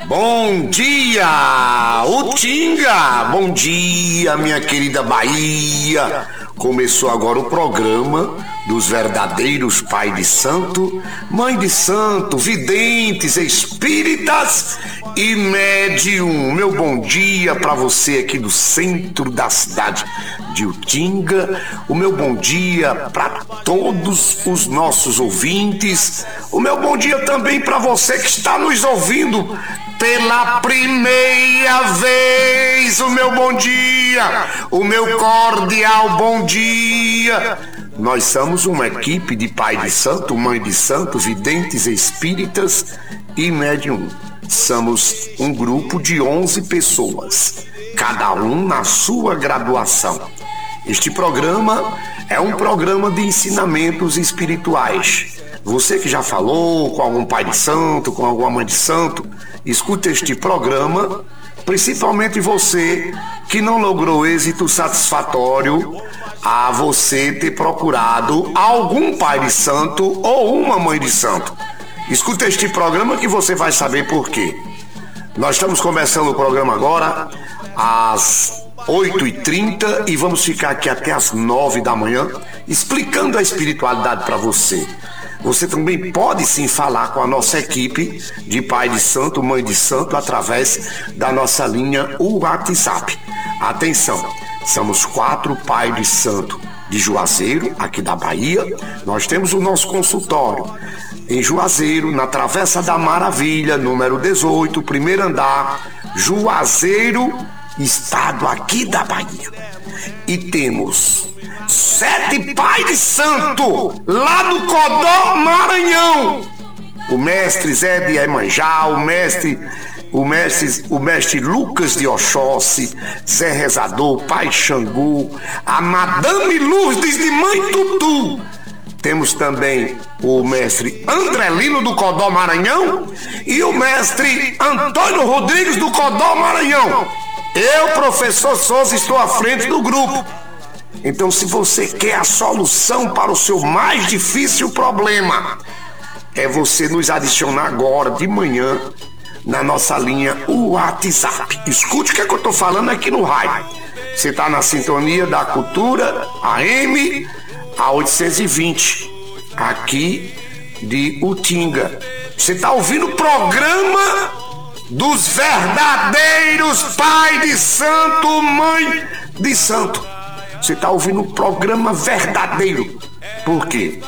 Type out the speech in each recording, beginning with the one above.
Bom dia, Utinga! Bom dia, minha querida Bahia! Começou agora o programa dos verdadeiros Pai de Santo, Mãe de Santo, videntes, espíritas e médium. Meu bom dia para você aqui do centro da cidade de Utinga. O meu bom dia para todos os nossos ouvintes. O meu bom dia também para você que está nos ouvindo pela primeira vez. O meu bom dia, o meu cordial bom dia. Nós somos uma equipe de Pai de Santo, Mãe de Santo, videntes, espíritas e médium. Somos um grupo de 11 pessoas, cada um na sua graduação. Este programa é um programa de ensinamentos espirituais. Você que já falou com algum Pai de Santo, com alguma Mãe de Santo, escute este programa, principalmente você que não logrou êxito satisfatório a você ter procurado algum Pai de Santo ou uma Mãe de Santo. Escute este programa que você vai saber por quê. Nós estamos começando o programa agora às 8h30 e vamos ficar aqui até às 9 da manhã explicando a espiritualidade para você. Você também pode sim falar com a nossa equipe de Pai de Santo, Mãe de Santo, através da nossa linha WhatsApp. Atenção, somos 4 Pai de Santo de Juazeiro, aqui da Bahia. Nós temos o nosso consultório em Juazeiro, na Travessa da Maravilha, número 18, primeiro andar, Juazeiro, estado aqui da Bahia. E temos 7 Pai de Santo lá no Codó, Maranhão. O mestre Zé de Emanjá, o mestre Lucas de Oxóssi, Zé Rezador, Pai Xangu, a Madame Lourdes de Mãe Tutu. Temos também o mestre Andrelino do Codó, Maranhão, e o mestre Antônio Rodrigues do Codó, Maranhão. Eu, professor Souza, estou à frente do grupo. Então, se você quer a solução para o seu mais difícil problema, é você nos adicionar agora de manhã na nossa linha WhatsApp. Escute o que é que eu estou falando aqui no rádio. Você está na sintonia da Cultura AM a 820, aqui de Utinga. Você está ouvindo o programa dos verdadeiros Pai de Santo, Mãe de Santo. Você está ouvindo um programa verdadeiro. Por quê?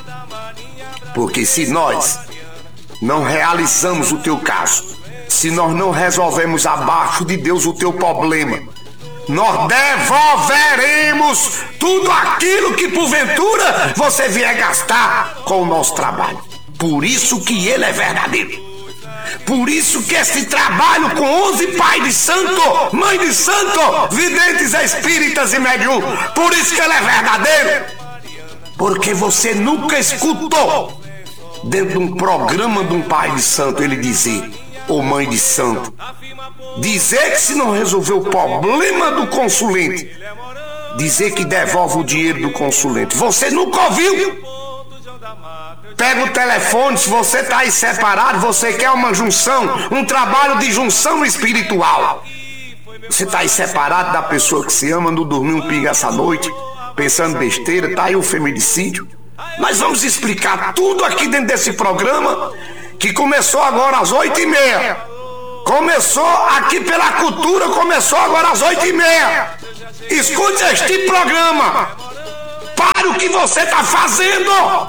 Porque se nós não realizamos o teu caso, se nós não resolvemos abaixo de Deus o teu problema, nós devolveremos tudo aquilo que porventura você vier gastar com o nosso trabalho. Por isso que ele é verdadeiro. Por isso que esse trabalho com 11 Pai de Santo, Mãe de Santo, videntes, espíritas e médium, por isso que ele é verdadeiro. Porque você nunca escutou dentro de um programa de um Pai de Santo ele dizer, ou Mãe de Santo, dizer que se não resolver o problema do consulente, dizer que devolve o dinheiro do consulente. Você nunca ouviu? Pega o telefone, se você está aí separado, você quer uma junção, um trabalho de junção espiritual. Você está aí separado da pessoa que se ama, não dormiu um pingo essa noite, pensando besteira, está aí o feminicídio. Nós vamos explicar tudo aqui dentro desse programa, que começou agora às 8h30. Começou aqui pela Cultura, começou agora às 8h30. Escute este programa. Pare o que você está fazendo,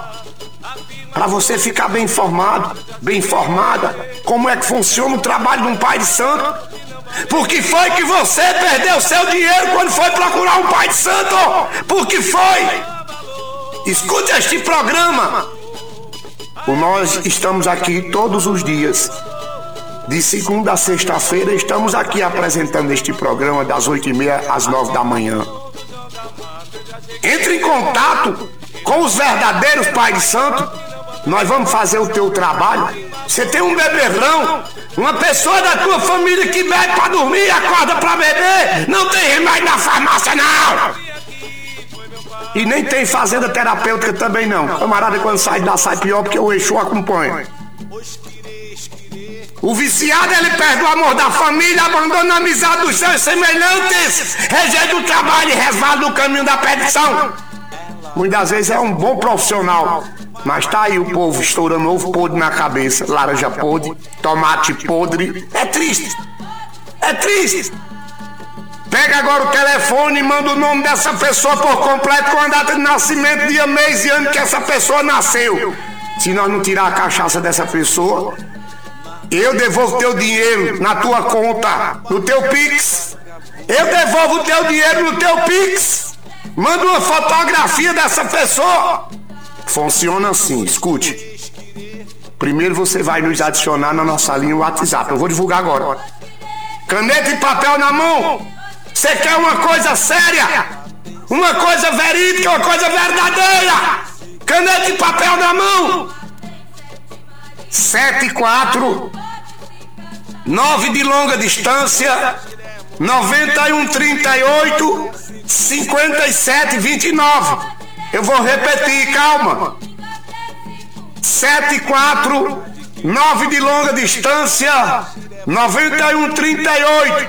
para você ficar bem informado, bem informada, como é que funciona o trabalho de um Pai de Santo. Por que foi que você perdeu seu dinheiro quando foi procurar um Pai de Santo? Por que foi? Escute este programa. Nós estamos aqui todos os dias, de segunda a sexta-feira, estamos aqui apresentando este programa das 8h30 às 9 da manhã. Entre em contato com os verdadeiros Pai de Santo. Nós vamos fazer o teu trabalho. Você tem um beberrão, uma pessoa da tua família que bebe pra dormir e acorda pra beber, não tem remédio na farmácia, não! E nem tem fazenda terapêutica também, não. Camarada, quando sai de lá, sai pior porque o Exu acompanha. O viciado, ele perde o amor da família, abandona a amizade dos seus semelhantes, rejeita o trabalho e resvala no caminho da perdição. Muitas vezes é um bom profissional, mas tá aí o povo estourando ovo podre na cabeça, laranja podre, tomate podre. É triste. É triste. Pega agora o telefone e manda o nome dessa pessoa por completo com a data de nascimento, dia, mês e ano que essa pessoa nasceu. Se nós não tirar a cachaça dessa pessoa, eu devolvo teu dinheiro na tua conta, no teu Pix. Eu devolvo o teu dinheiro no teu Pix. Manda uma fotografia dessa pessoa. Funciona assim, escute. Primeiro você vai nos adicionar na nossa linha WhatsApp. Eu vou divulgar agora. Caneta e papel na mão. Você quer uma coisa séria? Uma coisa verídica, uma coisa verdadeira. Caneta e papel na mão. 74 9 de longa distância 9138 5729. Eu vou repetir, calma. 74 9 de longa distância 9138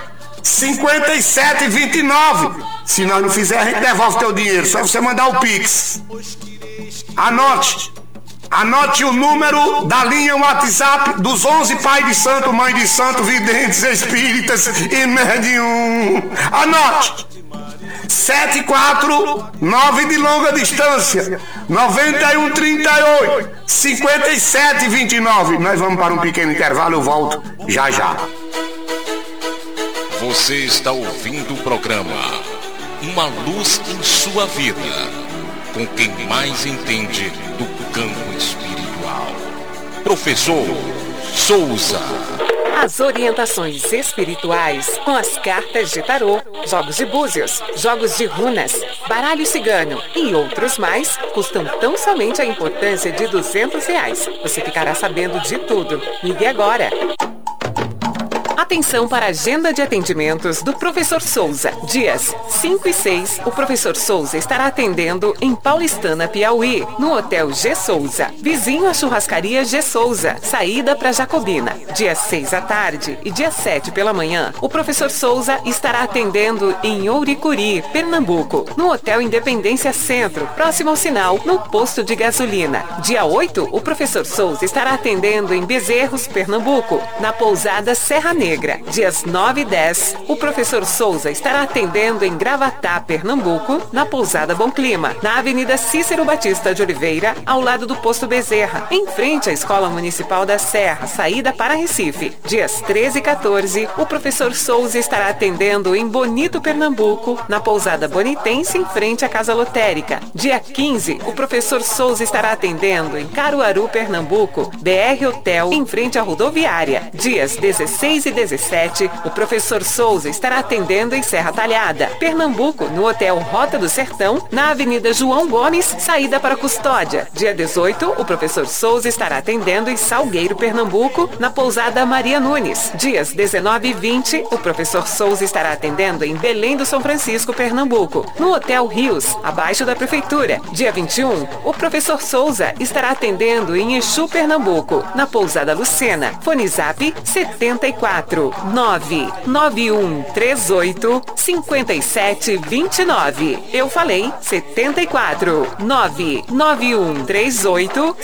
5729. Se nós não fizer, a gente devolve teu dinheiro. Só você mandar o Pix. Anote o número da linha WhatsApp dos 11 Pai de Santo, Mãe de Santo, Videntes, Espíritas e Médium. Anote. 749 de longa distância 9138 5729. Nós vamos para um pequeno intervalo, eu volto já já. Você está ouvindo o programa Uma Luz em Sua Vida, com quem mais entende do campo espiritual, Professor Souza. As orientações espirituais com as cartas de tarô, jogos de búzios, jogos de runas, baralho cigano e outros mais custam tão somente a importância de R$200. Você ficará sabendo de tudo. Ligue agora. Atenção para a agenda de atendimentos do Professor Souza. Dias 5 e 6, o Professor Souza estará atendendo em Paulistana, Piauí, no Hotel G. Souza, vizinho à Churrascaria G. Souza, saída para Jacobina. Dia 6 à tarde e dia 7 pela manhã, o Professor Souza estará atendendo em Ouricuri, Pernambuco, no Hotel Independência Centro, próximo ao sinal, no posto de gasolina. Dia 8, o Professor Souza estará atendendo em Bezerros, Pernambuco, na pousada Serra Negra. Dias 9 e 10, o Professor Souza estará atendendo em Gravatá, Pernambuco, na pousada Bom Clima, na Avenida Cícero Batista de Oliveira, ao lado do posto Bezerra, em frente à Escola Municipal da Serra, saída para Recife. Dias 13 e 14, o Professor Souza estará atendendo em Bonito, Pernambuco, na pousada Bonitense, em frente à Casa Lotérica. Dia 15, o Professor Souza estará atendendo em Caruaru, Pernambuco, BR Hotel, em frente à rodoviária. Dias 16 e 17, o Professor Souza estará atendendo em Serra Talhada, Pernambuco, no Hotel Rota do Sertão, na Avenida João Gomes, saída para Custódia. Dia 18, o Professor Souza estará atendendo em Salgueiro, Pernambuco, na pousada Maria Nunes. Dias 19 e 20, o Professor Souza estará atendendo em Belém do São Francisco, Pernambuco, no Hotel Rios, abaixo da Prefeitura. Dia 21, o Professor Souza estará atendendo em Exu, Pernambuco, na pousada Lucena. Fone Zap 74 99138 5729. Eu falei 74 99138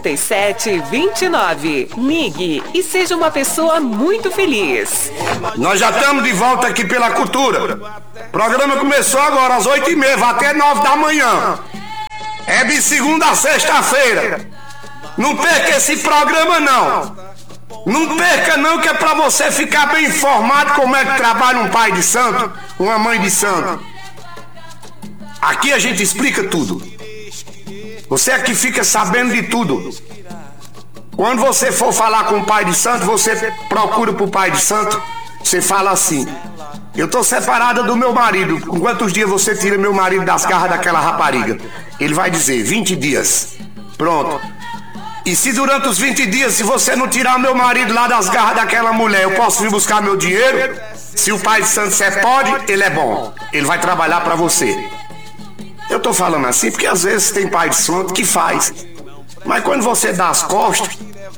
5729. Ligue e seja uma pessoa muito feliz. Nós já estamos de volta aqui pela Cultura. O programa começou agora às 8h30, vai até 9 da manhã. É de segunda a sexta-feira. Não perca esse programa não. Não perca não, que é pra você ficar bem informado como é que trabalha um pai de santo, uma mãe de santo. Aqui a gente explica tudo. Você aqui fica sabendo de tudo. Quando você for falar com o pai de santo, você procura pro pai de santo, você fala assim: eu tô separada do meu marido, com quantos dias você tira meu marido das garras daquela rapariga? Ele vai dizer 20 dias. Pronto. E se durante os 20 dias, se você não tirar meu marido lá das garras daquela mulher, eu posso vir buscar meu dinheiro? Se o pai de santo disser pode, ele é bom. Ele vai trabalhar pra você. Eu tô falando assim porque às vezes tem pai de santo que faz. Mas quando você dá as costas,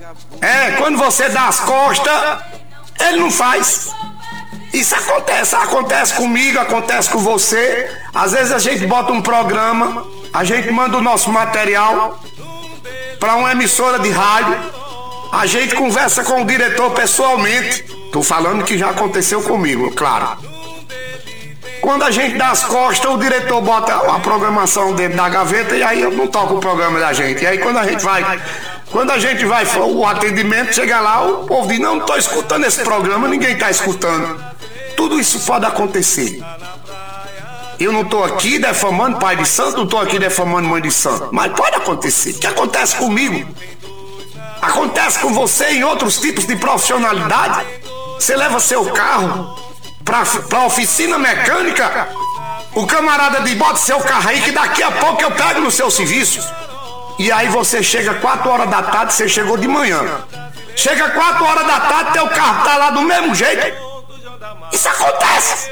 Quando você dá as costas, ele não faz. Isso acontece comigo, acontece com você. Às vezes a gente bota um programa, a gente manda o nosso material para uma emissora de rádio, a gente conversa com o diretor pessoalmente. Tô falando que já aconteceu comigo, claro. Quando a gente dá as costas, o diretor bota a programação dentro da gaveta e aí eu não toco o programa da gente. E aí quando a gente vai o atendimento, chega lá, o povo diz, não tô escutando esse programa, ninguém tá escutando. Tudo isso pode acontecer. Eu não tô aqui defamando pai de santo, não tô aqui defamando mãe de santo, mas pode acontecer. O que acontece comigo? Acontece com você em outros tipos de profissionalidade. Você leva seu carro pra oficina mecânica, o camarada diz, bota seu carro aí que daqui a pouco eu pego no seu serviço. E aí você chega 4 horas da tarde, você chegou de manhã. Chega 4 horas da tarde, teu carro tá lá do mesmo jeito. Isso acontece.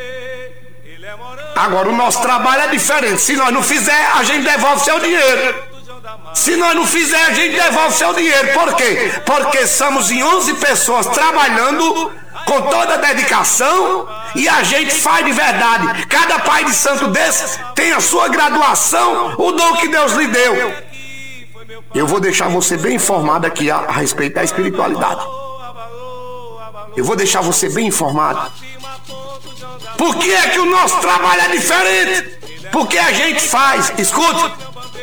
Agora o nosso trabalho é diferente. Se nós não fizer, a gente devolve seu dinheiro. Se nós não fizer, a gente devolve seu dinheiro. Por quê? Porque somos em 11 pessoas trabalhando com toda a dedicação e a gente faz de verdade. Cada pai de santo desse tem a sua graduação, o dom que Deus lhe deu. Eu vou deixar você bem informado aqui a respeito da espiritualidade. Eu vou deixar você bem informado. Por que é que o nosso trabalho é diferente? Porque a gente faz, escute.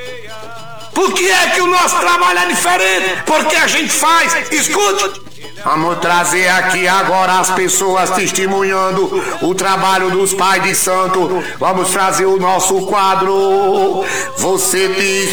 Por que é que o nosso trabalho é diferente? Porque a gente faz, escute. Vamos trazer aqui agora as pessoas testemunhando o trabalho dos pais de santo. Vamos trazer o nosso quadro. Você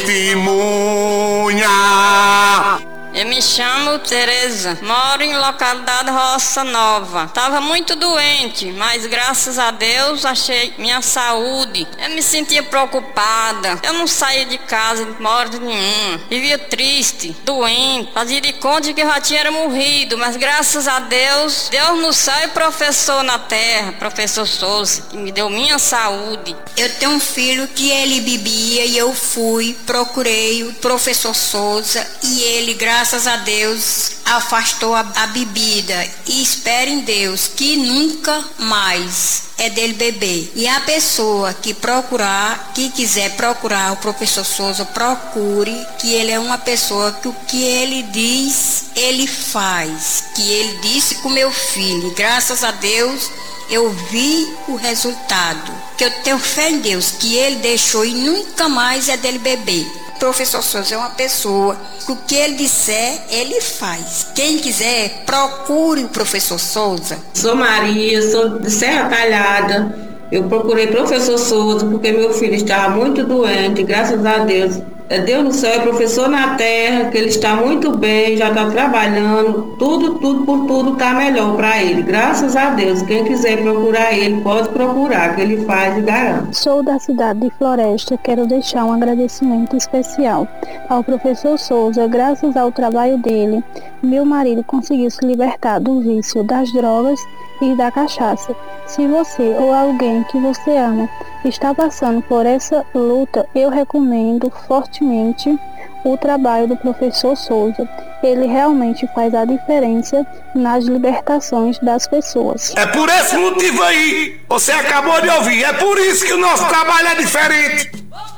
testemunha. Eu me chamo Tereza, moro em localidade Roça Nova. Tava muito doente, mas graças a Deus achei minha saúde. Eu me sentia preocupada, eu não saía de casa de modo nenhum. Vivia triste, doente, fazia de conta que eu já tinha morrido, mas graças a Deus, Deus no céu e professor na terra, professor Souza, que me deu minha saúde. Eu tenho um filho que ele bebia e eu procurei o professor Souza e ele, graças a Deus, afastou a bebida e espero em Deus que nunca mais é dele beber. E a pessoa que quiser procurar o professor Souza, procure, que ele é uma pessoa que o que ele diz, ele faz. Que ele disse com meu filho, graças a Deus, eu vi o resultado. Que eu tenho fé em Deus, que ele deixou e nunca mais é dele beber. O professor Souza é uma pessoa que o que ele disser, ele faz. Quem quiser, procure o professor Souza. Sou Maria, sou de Serra Talhada. Eu procurei o professor Souza porque meu filho estava muito doente, graças a Deus. Deus no céu é professor na terra, que ele está muito bem, já está trabalhando, tudo por tudo está melhor para ele, graças a Deus. Quem quiser procurar ele, pode procurar, que ele faz e garante. Sou da cidade de Floresta, quero deixar um agradecimento especial ao professor Souza. Graças ao trabalho dele, meu marido conseguiu se libertar do vício das drogas e da cachaça. Se você ou alguém que você ama está passando por essa luta, eu recomendo fortemente o trabalho do professor Souza. Ele realmente faz a diferença nas libertações das pessoas. É por esse motivo aí, você acabou de ouvir, é por isso que o nosso trabalho é diferente.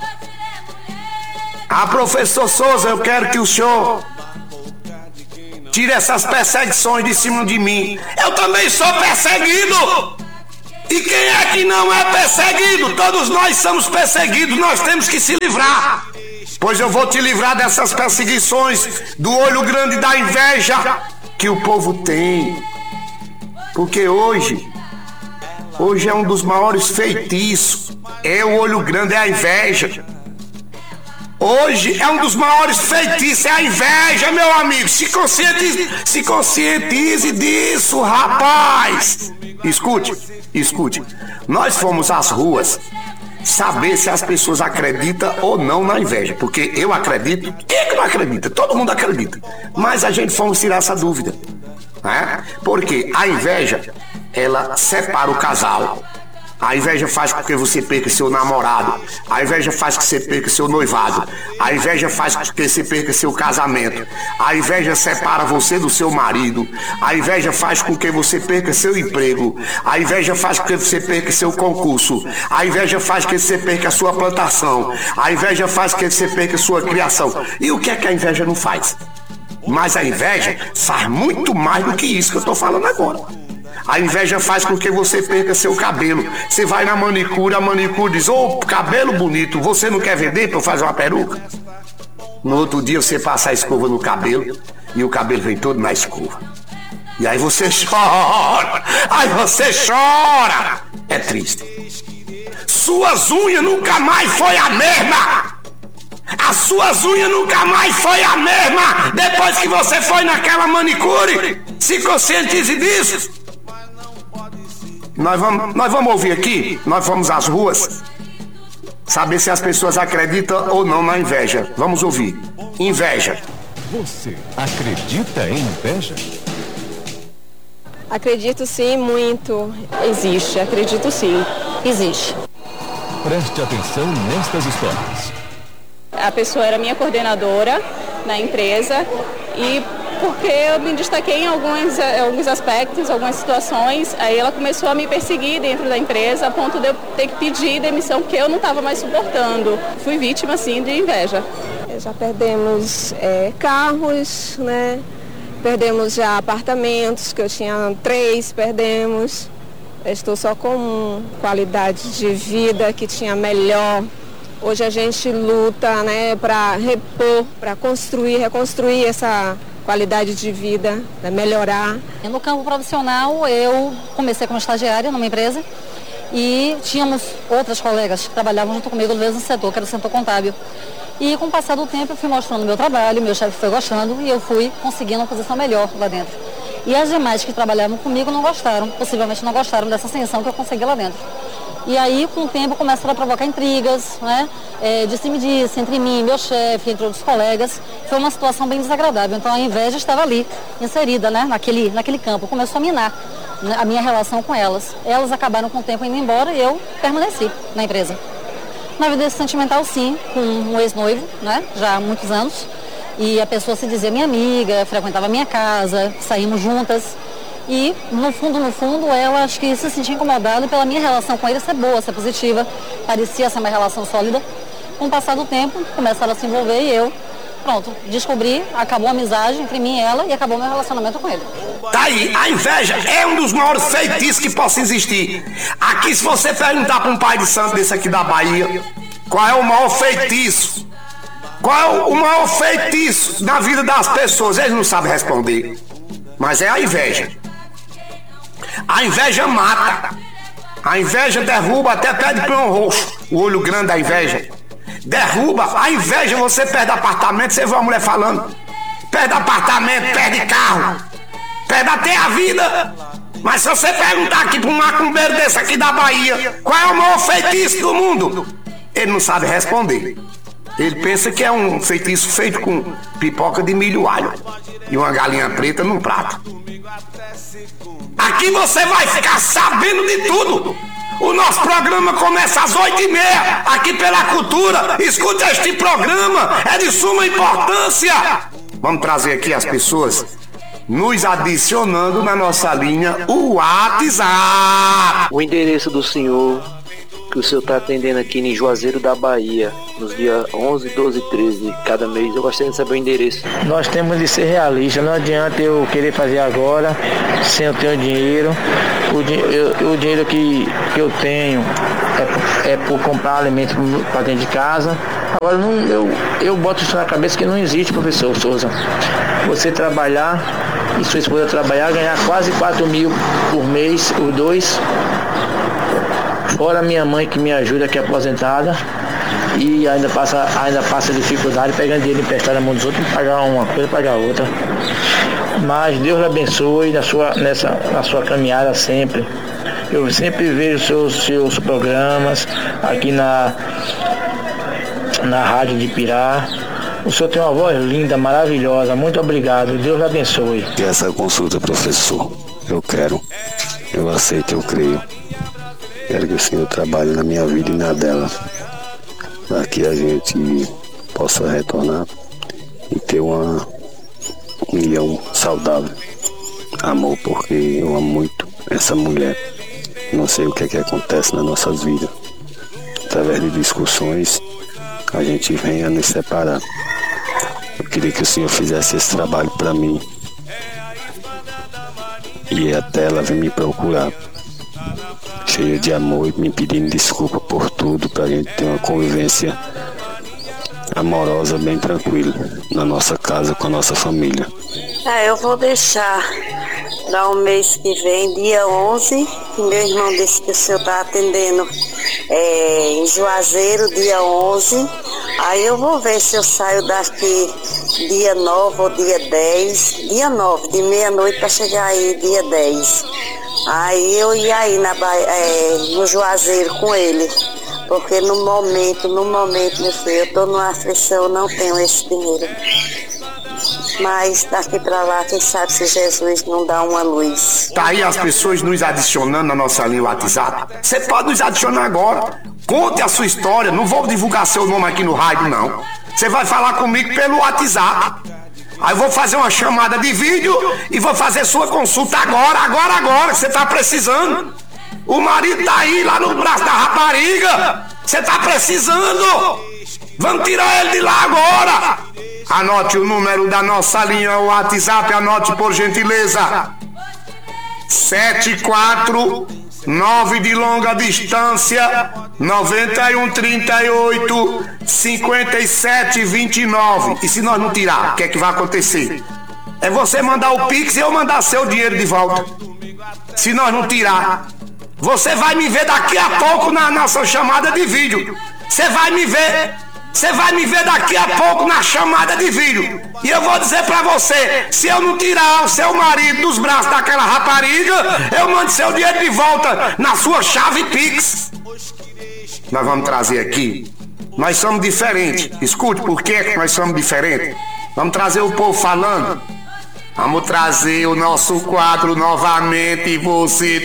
Professor Souza, eu quero que o senhor tire essas perseguições de cima de mim. Eu também sou perseguido. E quem é que não é perseguido? Todos nós somos perseguidos, nós temos que se livrar. Pois eu vou te livrar dessas perseguições, do olho grande da inveja que o povo tem. Porque hoje é um dos maiores feitiços. É o olho grande, é a inveja. Hoje é um dos maiores feitiços, é a inveja, meu amigo. Se conscientize disso, rapaz. Escute, nós fomos às ruas saber se as pessoas acreditam ou não na inveja, porque eu acredito, quem é que não acredita? Todo mundo acredita, mas a gente fomos tirar essa dúvida, né? Porque a inveja, ela separa o casal, A inveja faz com que você perca seu namorado. A inveja faz com que você perca seu noivado. A inveja faz com que você perca seu casamento. A inveja separa você do seu marido. A inveja faz com que você perca seu emprego. A inveja faz com que você perca seu concurso. A inveja faz com que você perca a sua plantação. A inveja faz com que você perca sua criação. E o que é que a inveja não faz? Mas a inveja faz muito mais do que isso que eu estou falando agora. A inveja faz com que você perca seu cabelo. Você vai na manicure, a manicure diz: ô, cabelo bonito, você não quer vender para eu fazer uma peruca? No outro dia você passa a escova no cabelo e o cabelo vem todo na escova. E aí você chora. Aí você chora. É triste. Suas unhas nunca mais foi a mesma. As suas unhas nunca mais foi a mesma depois que você foi naquela manicure. Se conscientize disso. Nós vamos ouvir aqui, nós vamos às ruas, saber se as pessoas acreditam ou não na inveja. Vamos ouvir. Inveja. Você acredita em inveja? Acredito sim, muito. Existe, acredito sim. Existe. Preste atenção nestas histórias. A pessoa era minha coordenadora na empresa e porque eu me destaquei em alguns aspectos, algumas situações, aí ela começou a me perseguir dentro da empresa a ponto de eu ter que pedir demissão porque eu não estava mais suportando. Fui vítima, sim, de inveja. Já perdemos carros, né? Perdemos já apartamentos, que eu tinha 3, perdemos. Eu estou só com qualidade de vida que tinha melhor. Hoje a gente luta, né, para repor, para reconstruir essa qualidade de vida, para melhorar. No campo profissional, eu comecei como estagiária numa empresa e tínhamos outras colegas que trabalhavam junto comigo no mesmo setor, que era o setor contábil. E com o passar do tempo eu fui mostrando meu trabalho, meu chefe foi gostando e eu fui conseguindo uma posição melhor lá dentro. E as demais que trabalhavam comigo não gostaram, possivelmente não gostaram dessa ascensão que eu consegui lá dentro. E aí, com o tempo, começaram a provocar intrigas, né? Disse-me-disse entre mim, meu chefe, entre outros colegas. Foi uma situação bem desagradável. Então, a inveja estava ali, inserida, né? naquele campo. Começou a minar, né, a minha relação com elas. Elas acabaram com o tempo indo embora e eu permaneci na empresa. Na vida sentimental, sim, com um ex-noivo, né? Já há muitos anos. E a pessoa se dizia minha amiga, frequentava a minha casa, saímos juntas. E, no fundo, ela acho que se sentia incomodada pela minha relação com ele ser boa, ser positiva. Parecia ser uma relação sólida. Com o passar do tempo, começaram a se envolver e eu, pronto, descobri, acabou a amizade entre mim e ela e acabou meu relacionamento com ele. Tá aí, a inveja é um dos maiores feitiços que possa existir. Aqui, se você perguntar para um pai de santo desse aqui da Bahia, qual é o maior feitiço? Qual é o maior feitiço na vida das pessoas? Eles não sabem responder. Mas é a inveja. A inveja mata. A inveja derruba até pé de peão roxo. O olho grande da inveja. Derruba. A inveja, você perde apartamento, você vê uma mulher falando. Perde apartamento, perde carro. Perde até a vida. Mas se você perguntar aqui para um macumbeiro desse aqui da Bahia, qual é o maior feitiço do mundo? Ele não sabe responder. Ele pensa que é um feitiço feito com pipoca de milho alho e uma galinha preta num prato. Aqui você vai ficar sabendo de tudo. O nosso programa começa às 8h30, aqui pela Cultura. Escute este programa, é de suma importância. Vamos trazer aqui as pessoas nos adicionando na nossa linha o WhatsApp. O endereço do senhor, que o senhor está atendendo aqui em Juazeiro da Bahia, nos dias 11, 12 e 13 de cada mês. Eu gostaria de saber o endereço. Nós temos de ser realistas. Não adianta eu querer fazer agora sem eu ter o dinheiro. O dinheiro que eu tenho é por comprar alimentos para dentro de casa. Agora eu boto isso na cabeça que não existe, professor Souza. Você trabalhar e sua esposa trabalhar, ganhar quase 4 mil por mês, os dois. Fora minha mãe que me ajuda, que é aposentada, e ainda passa dificuldade, pegando dinheiro emprestado na mão dos outros, pagar uma coisa, pagar outra. Mas Deus lhe abençoe na sua caminhada sempre. Eu sempre vejo seus programas aqui na Rádio de Pirá. O senhor tem uma voz linda, maravilhosa. Muito obrigado. Deus lhe abençoe. E essa consulta, professor, eu quero, eu aceito, eu creio. Quero que o Senhor trabalhe na minha vida e na dela, para que a gente possa retornar e ter uma união saudável. Amor, porque eu amo muito essa mulher. Não sei o que é que acontece nas nossas vidas. Através de discussões, a gente vem a nos separar. Eu queria que o Senhor fizesse esse trabalho para mim. E até ela vir me procurar, cheia de amor e me pedindo desculpa por tudo, pra gente ter uma convivência amorosa, bem tranquila, na nossa casa, com a nossa família. Eu vou deixar para o mês que vem, dia 11, que meu irmão disse que o senhor está atendendo em Juazeiro, dia 11. Aí eu vou ver se eu saio daqui dia 9 ou dia 10. Dia 9, de meia-noite para chegar aí dia 10. Aí eu ia aí no Juazeiro com ele. Porque no momento, meu filho, eu estou numa aflição, eu não tenho esse dinheiro. Mas daqui para lá, quem sabe se Jesus não dá uma luz. Tá aí as pessoas nos adicionando na nossa linha WhatsApp. Você pode nos adicionar agora. Conte a sua história. Não vou divulgar seu nome aqui no rádio, não. Você vai falar comigo pelo WhatsApp. Aí eu vou fazer uma chamada de vídeo e vou fazer sua consulta agora, que você tá precisando. O marido tá aí, lá no braço da rapariga. Você tá precisando. Vamos tirar ele de lá agora. Anote o número da nossa linha WhatsApp, anote por gentileza. 749 de longa distância, 9138 5729. E se nós não tirar, o que é que vai acontecer? É você mandar o Pix e eu mandar seu dinheiro de volta. Se nós não tirar, você vai me ver daqui a pouco na nossa chamada de vídeo. Você vai me ver daqui a pouco na chamada de vídeo. E eu vou dizer pra você, se eu não tirar o seu marido dos braços daquela rapariga, eu mando seu dinheiro de volta na sua chave Pix. Nós vamos trazer aqui. Nós somos diferentes. Escute por que nós somos diferentes. Vamos trazer o povo falando. Vamos trazer o nosso quadro novamente e você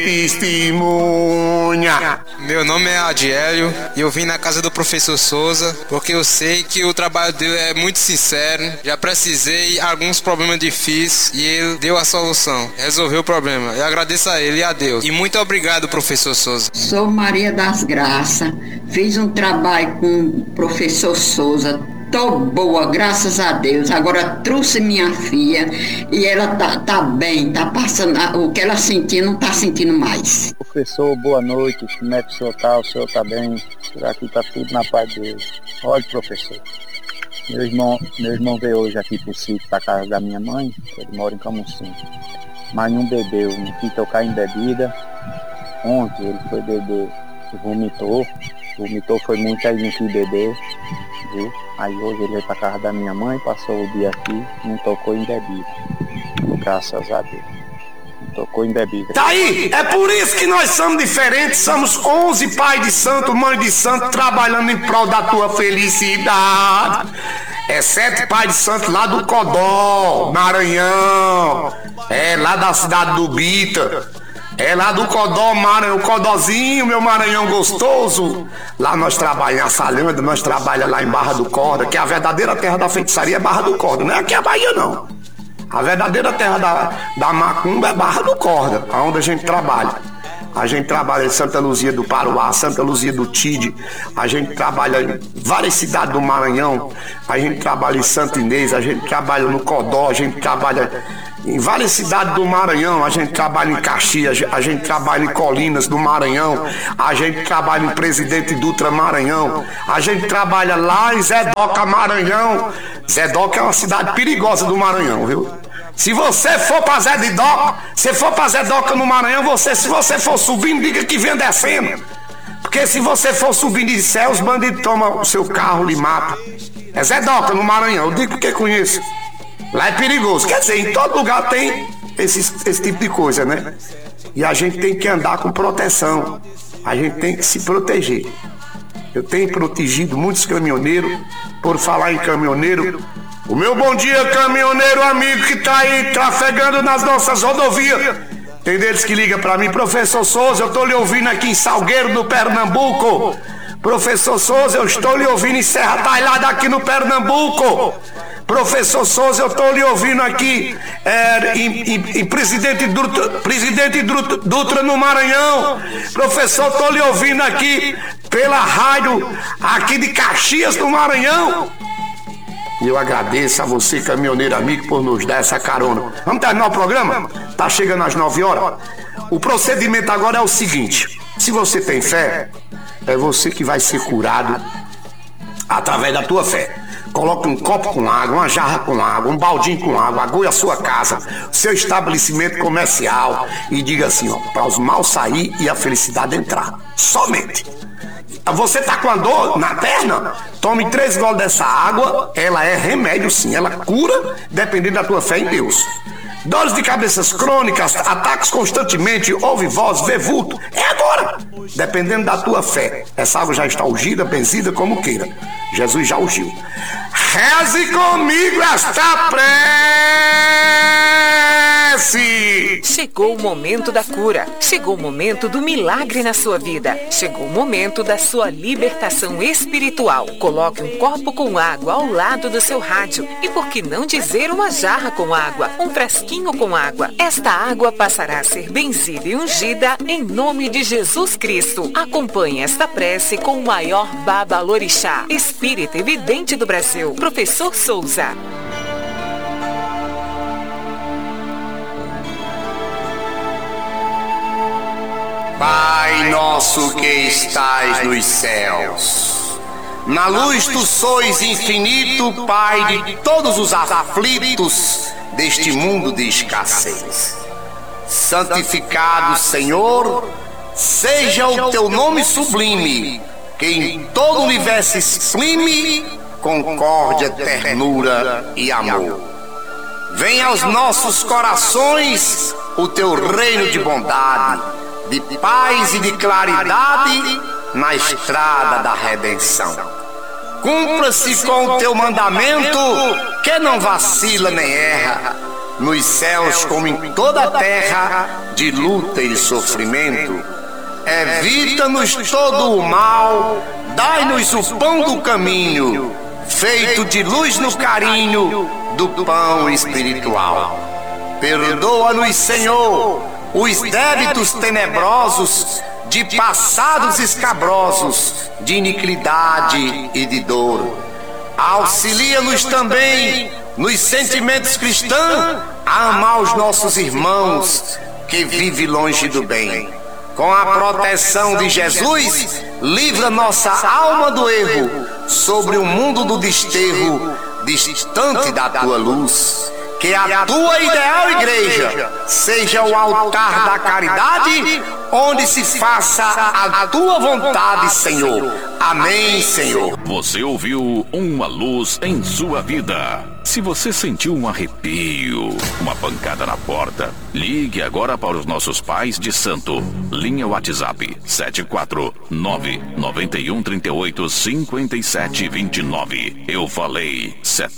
testemunha. Meu nome é Adiélio e eu vim na casa do professor Souza porque eu sei que o trabalho dele é muito sincero. Já precisei de alguns problemas difíceis e ele deu a solução, resolveu o problema. Eu agradeço a ele e a Deus. E muito obrigado, professor Souza. Sou Maria das Graças, fiz um trabalho com o professor Souza. Tô boa, graças a Deus. Agora trouxe minha filha e ela tá bem, tá passando, o que ela sentia não tá sentindo mais. Professor, boa noite, como é que o senhor tá? O senhor tá bem? Por aqui tá tudo na paz de Deus. Olha, professor, meu irmão veio hoje aqui pro sítio, pra casa da minha mãe, ele mora em Camusim, mas não bebeu, não quis tocar em bebida. Ontem ele foi beber, vomitou foi muito, aí não quis beber, viu? Aí hoje ele veio pra casa da minha mãe, passou o dia aqui, não tocou em bebida. Graças a Deus. Não tocou em bebida. Tá aí! É por isso que nós somos diferentes. Somos 11 pais de santo, mãe de santo, trabalhando em prol da tua felicidade. É 7 pais de santo lá do Codó, Maranhão. É lá da cidade do Bita. É lá do Codó, Maranhão, Codózinho, meu Maranhão gostoso. Lá nós trabalhamos em Assalhanda, nós trabalhamos lá em Barra do Corda, que é a verdadeira terra da feitiçaria, é Barra do Corda. Não é aqui a Bahia, não. A verdadeira terra da macumba é Barra do Corda, onde a gente trabalha. A gente trabalha em Santa Luzia do Paruá, Santa Luzia do Tide. A gente trabalha em várias cidades do Maranhão. A gente trabalha em Santo Inês, a gente trabalha no Codó, a gente trabalha em várias cidades do Maranhão. A gente trabalha em Caxias, a gente trabalha em Colinas do Maranhão, a gente trabalha em Presidente Dutra, Maranhão, a gente trabalha lá em Zedoca, Maranhão. Zedoca é uma cidade perigosa do Maranhão, viu? Se você for pra Zedoca no Maranhão, se você for subindo, diga que vem descendo. Porque se você for subindo de céu, os bandidos tomam o seu carro, lhe matam. É Zedoca no Maranhão, eu digo porque conheço. Lá é perigoso. Quer dizer, em todo lugar tem esse tipo de coisa, né? E a gente tem que andar com proteção. A gente tem que se proteger. Eu tenho protegido muitos caminhoneiros. Por falar em caminhoneiro, o meu bom dia, caminhoneiro amigo que tá aí trafegando nas nossas rodovias. Tem deles que liga pra mim: professor Souza, eu tô lhe ouvindo aqui em Salgueiro, no Pernambuco. Professor Souza, eu estou lhe ouvindo em Serra Talhada, aqui no Pernambuco. Professor Souza, eu estou lhe ouvindo aqui em Presidente Dutra, no Maranhão. Professor, estou lhe ouvindo aqui pela rádio aqui de Caxias, no Maranhão. E eu agradeço a você, caminhoneiro amigo, por nos dar essa carona. Vamos terminar o programa? Tá chegando às 9 horas. O procedimento agora é o seguinte: se você tem fé, é você que vai ser curado através da tua fé. Coloque um copo com água, uma jarra com água, um baldinho com água, ague a sua casa, seu estabelecimento comercial e diga assim, ó, para os maus sair e a felicidade entrar. Somente. Você tá com a dor na perna? Tome 3 goles dessa água, ela é remédio sim, ela cura, dependendo da tua fé em Deus. Dores de cabeças crônicas, ataques constantemente, ouve voz, vê vulto, é agora, dependendo da tua fé. Essa água já está ungida, benzida, como queira. Jesus já ungiu. Reze comigo esta prece. Chegou o momento da cura. Chegou o momento do milagre na sua vida. Chegou o momento da sua libertação espiritual. Coloque um copo com água ao lado do seu rádio. E por que não dizer uma jarra com água, um frasquinho com água? Esta água passará a ser benzida e ungida em nome de Jesus Cristo. Acompanhe esta prece com o maior babalorixá, espírita evidente do Brasil, Professor Souza. Pai nosso que estais nos céus, na luz tu sois infinito, Pai de todos os aflitos deste mundo de escassez. Santificado, Senhor, seja o teu nome sublime, que em todo o universo exprime concórdia, ternura e amor. Venha aos nossos corações o teu reino de bondade, de paz e de claridade na estrada da redenção. Cumpra-se com o teu mandamento, que não vacila nem erra, nos céus como em toda a terra, de luta e sofrimento. Evita-nos todo o mal, dai-nos o pão do caminho, feito de luz no carinho do pão espiritual. Perdoa-nos, Senhor, os débitos tenebrosos, de passados escabrosos, de iniquidade e de dor. Auxilia-nos também nos sentimentos cristãos a amar os nossos irmãos que vivem longe do bem. Com a proteção de Jesus, livra nossa alma do erro, sobre o mundo do desterro, distante da tua luz. Que a tua ideal igreja seja o altar da caridade, onde se faça a tua vontade, Senhor. Amém, Senhor. Você ouviu Uma Luz em Sua Vida. Se você sentiu um arrepio, uma pancada na porta, ligue agora para os nossos pais de santo. Linha WhatsApp 749-9138-5729. Eu falei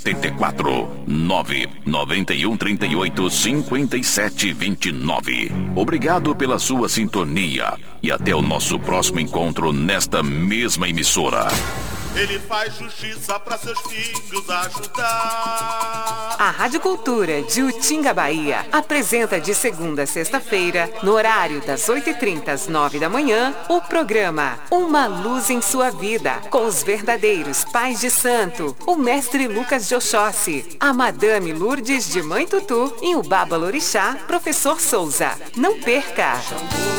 749-9138-5729. Obrigado pela sua sintonia e até o nosso próximo encontro nesta mesma emissora. Ele faz justiça para seus filhos ajudar. A Rádio Cultura de Utinga, Bahia, apresenta de segunda a sexta-feira, no horário das 8h30 às 9 da manhã, o programa Uma Luz em Sua Vida, com os verdadeiros pais de santo, o mestre Lucas de Oxóssi, a Madame Lourdes de Mãe Tutu e o Babalorixá, Professor Souza. Não perca!